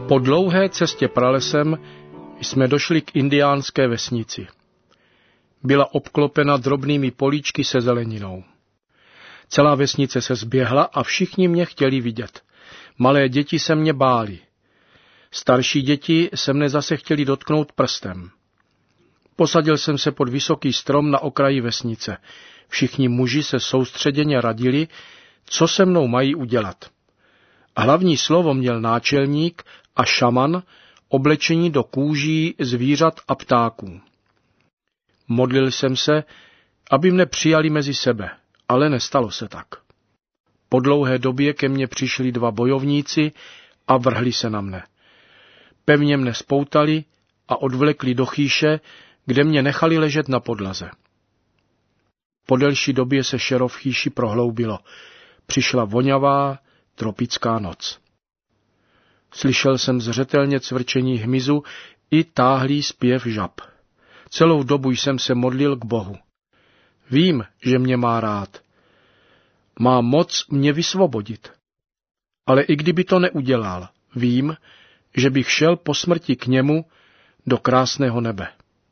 Po dlouhé cestě pralesem jsme došli k indiánské vesnici. Byla obklopena drobnými políčky se zeleninou. Celá vesnice se zběhla a všichni mě chtěli vidět. Malé děti se mě bály. Starší děti se mne zase chtěli dotknout prstem. Posadil jsem se pod vysoký strom na okraji vesnice. Všichni muži se soustředěně radili, co se mnou mají udělat. Hlavní slovo měl náčelník a šaman, oblečení do kůží zvířat a ptáků. Modlil jsem se, aby mne přijali mezi sebe, ale nestalo se tak. Po dlouhé době ke mně přišli 2 bojovníci a vrhli se na mne. Pevně mne spoutali a odvlekli do chýše, kde mě nechali ležet na podlaze. Po delší době se šero v chýši prohloubilo. Přišla vonavá, tropická noc. Slyšel jsem zřetelně cvrčení hmyzu i táhlý zpěv žab. Celou dobu jsem se modlil k Bohu. Vím, že mě má rád. Má moc mě vysvobodit. Ale i kdyby to neudělal, vím, že bych šel po smrti k němu do krásného nebe.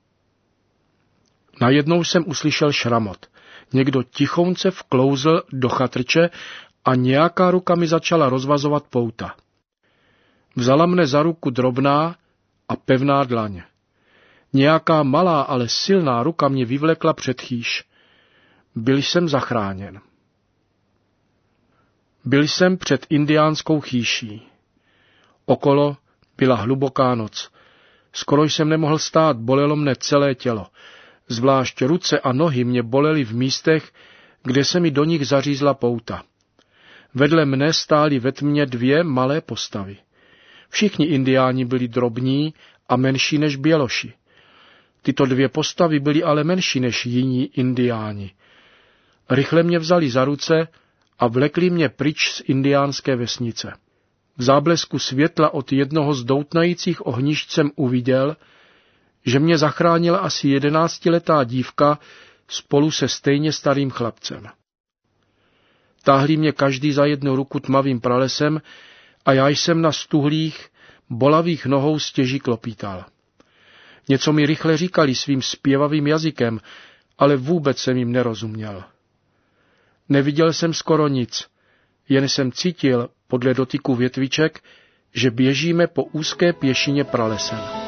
Najednou jsem uslyšel šramot. Někdo tichounce vklouzl do chatrče a nějaká ruka mi začala rozvazovat pouta. Vzala mne za ruku drobná a pevná dlaň. Nějaká malá, ale silná ruka mě vyvlekla před chýš. Byl jsem zachráněn. Byl jsem před indiánskou chýší. Okolo byla hluboká noc. Skoro jsem nemohl stát, bolelo mne celé tělo. Zvlášť ruce a nohy mě bolely v místech, kde se mi do nich zařízla pouta. Vedle mne stály ve tmě 2 malé postavy. Všichni indiáni byli drobní a menší než běloši. Tyto 2 postavy byly ale menší než jiní indiáni. Rychle mě vzali za ruce a vlekli mě pryč z indiánské vesnice. V záblesku světla od jednoho z doutnajících ohnišť jsem uviděl, že mě zachránila asi 11letá dívka spolu se stejně starým chlapcem. Táhli mě každý za jednu ruku tmavým pralesem a já jsem na stuhlých, bolavých nohou stěží klopítal. Něco mi rychle říkali svým zpěvavým jazykem, ale vůbec jsem jim nerozuměl. Neviděl jsem skoro nic, jen jsem cítil podle dotyku větviček, že běžíme po úzké pěšině pralesem.